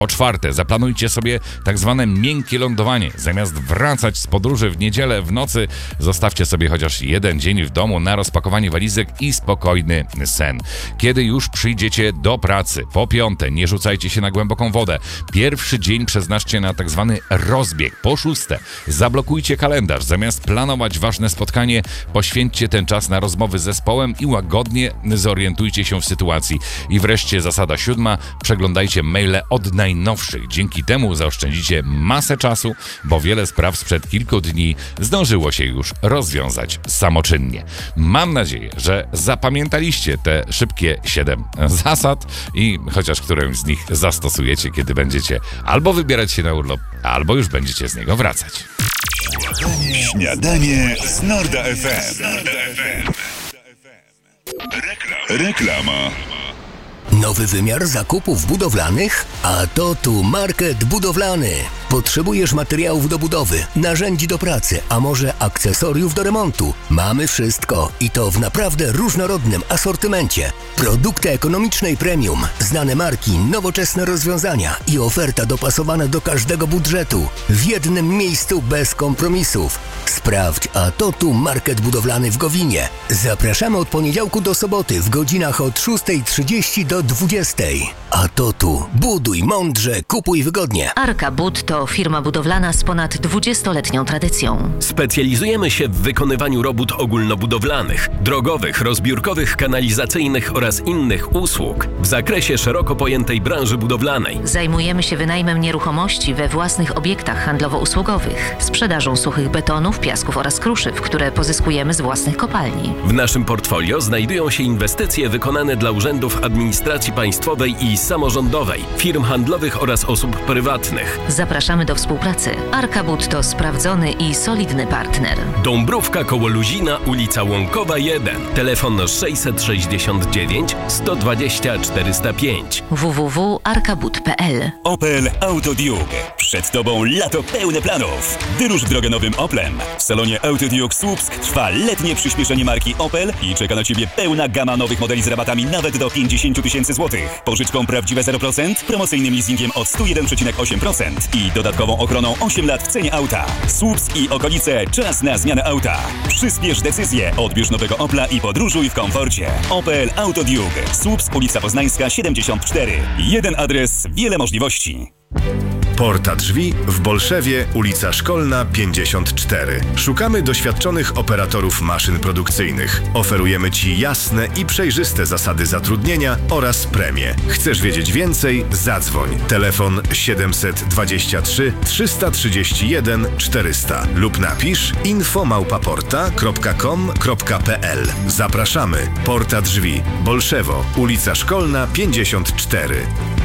Po czwarte, zaplanujcie sobie tak zwane miękkie lądowanie. Zamiast wracać z podróży w niedzielę w nocy, zostawcie sobie chociaż jeden dzień w domu na rozpakowanie walizek i spokojny sen. Kiedy już przyjdziecie do pracy, po piąte, nie rzucajcie się na głęboką wodę. Pierwszy dzień przeznaczcie na tak zwany rozbieg. Po szóste, zablokujcie kalendarz. Zamiast planować ważne spotkanie, poświęćcie ten czas na rozmowy z zespołem i łagodnie zorientujcie się w sytuacji. I wreszcie zasada siódma, przeglądajcie maile od najnowszych. Dzięki temu zaoszczędzicie masę czasu, bo wiele spraw sprzed kilku dni zdążyło się już rozwiązać samoczynnie. Mam nadzieję, że zapamiętaliście te szybkie 7 zasad i chociaż którąś z nich zastosujecie, kiedy będziecie albo wybierać się na urlop, albo już będziecie z niego wracać. Śniadanie z Norda FM. Reklama. Nowy wymiar zakupów budowlanych? A to tu Market Budowlany. Potrzebujesz materiałów do budowy, narzędzi do pracy, a może akcesoriów do remontu? Mamy wszystko i to w naprawdę różnorodnym asortymencie. Produkty ekonomicznej premium, znane marki, nowoczesne rozwiązania i oferta dopasowana do każdego budżetu. W jednym miejscu bez kompromisów. Sprawdź, a to tu Market Budowlany w Gowinie. Zapraszamy od poniedziałku do soboty w godzinach od 6:30 do 20:00. A to tu buduj mądrze, kupuj wygodnie. Arka Bud to firma budowlana z ponad 20-letnią tradycją. Specjalizujemy się w wykonywaniu robót ogólnobudowlanych, drogowych, rozbiórkowych, kanalizacyjnych oraz innych usług w zakresie szeroko pojętej branży budowlanej. Zajmujemy się wynajmem nieruchomości we własnych obiektach handlowo-usługowych, sprzedażą suchych betonów, piasków oraz kruszyw, które pozyskujemy z własnych kopalni. W naszym portfolio znajdują się inwestycje wykonane dla urzędów administracji państwowej i samorządowej, firm handlowych oraz osób prywatnych. Zapraszamy do współpracy. Arka Bud to sprawdzony i solidny partner. Dąbrówka koło Luzina, ulica Łąkowa 1. Telefon 669 120 405. www.arkabud.pl. Opel Autoduke. Przed Tobą lato pełne planów. Wyrusz w drogę nowym Oplem. W salonie Autoduke Słupsk trwa letnie przyspieszenie marki Opel i czeka na Ciebie pełna gama nowych modeli z rabatami nawet do 50 tysięcy złotych. Pożyczką prawdziwe 0%, promocyjnym leasingiem od 101,8% i dodatkową ochroną 8 lat w cenie auta. Słupsk i okolice, czas na zmianę auta. Przyspiesz decyzję, odbierz nowego Opla i podróżuj w komforcie. Opel Autoduke. Słupsk, ulica Poznańska 74. Jeden adres, wiele możliwości. Porta Drzwi w Bolszewie, ulica Szkolna 54. Szukamy doświadczonych operatorów maszyn produkcyjnych. Oferujemy Ci jasne i przejrzyste zasady zatrudnienia oraz premie. Chcesz wiedzieć więcej? Zadzwoń. Telefon 723 331 400 lub napisz info@porta.com.pl. Zapraszamy. Porta Drzwi, Bolszewo, ulica Szkolna 54.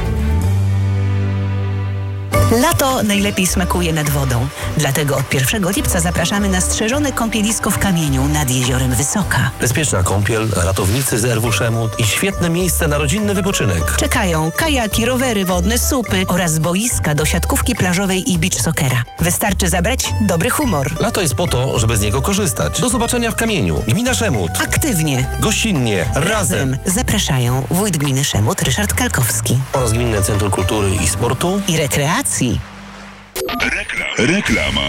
Lato najlepiej smakuje nad wodą. Dlatego od 1 lipca zapraszamy na strzeżone kąpielisko w Kamieniu nad jeziorem Wysoka. Bezpieczna kąpiel, ratownicy z RW Szemut i świetne miejsce na rodzinny wypoczynek. Czekają kajaki, rowery wodne, supy oraz boiska do siatkówki plażowej i beach soccera. Wystarczy zabrać dobry humor. Lato jest po to, żeby z niego korzystać. Do zobaczenia w Kamieniu. Gmina Szemut. Aktywnie. Gościnnie. Razem. Zapraszają wójt gminy Szemut Ryszard Kalkowski. Oraz Gminne Centrum Kultury i Sportu I rekreacji. Reklama.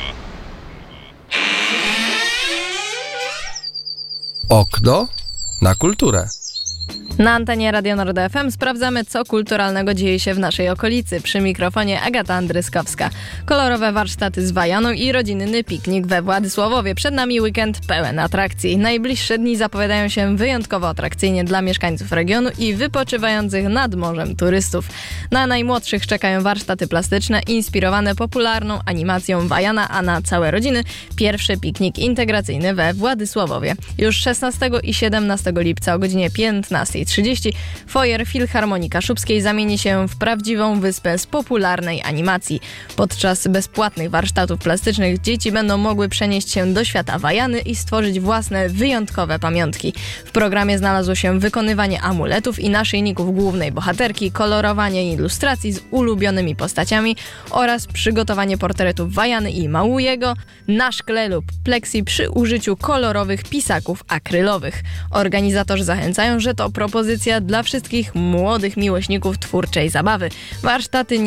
Okno na kulturę. Na antenie Radio Nord FM sprawdzamy, co kulturalnego dzieje się w naszej okolicy. Przy mikrofonie Agata Andryskowska. Kolorowe warsztaty z wajanu i rodzinny piknik we Władysławowie. Przed nami weekend pełen atrakcji. Najbliższe dni zapowiadają się wyjątkowo atrakcyjnie dla mieszkańców regionu i wypoczywających nad morzem turystów. Na najmłodszych czekają warsztaty plastyczne inspirowane popularną animacją wajana, a na całe rodziny pierwszy piknik integracyjny we Władysławowie. Już 16 i 17 lipca o godzinie 15:30 foyer Filharmonii Kaszubskiej zamieni się w prawdziwą wyspę z popularnej animacji. Podczas bezpłatnych warsztatów plastycznych dzieci będą mogły przenieść się do świata wajany i stworzyć własne, wyjątkowe pamiątki. W programie znalazło się wykonywanie amuletów i naszyjników głównej bohaterki, kolorowanie ilustracji z ulubionymi postaciami oraz przygotowanie portretów wajany i Małujego na szkle lub pleksji przy użyciu kolorowych pisaków akrylowych. Organizatorzy zachęcają, że to propozycja propozycja dla wszystkich młodych miłośników twórczej zabawy. Warsztaty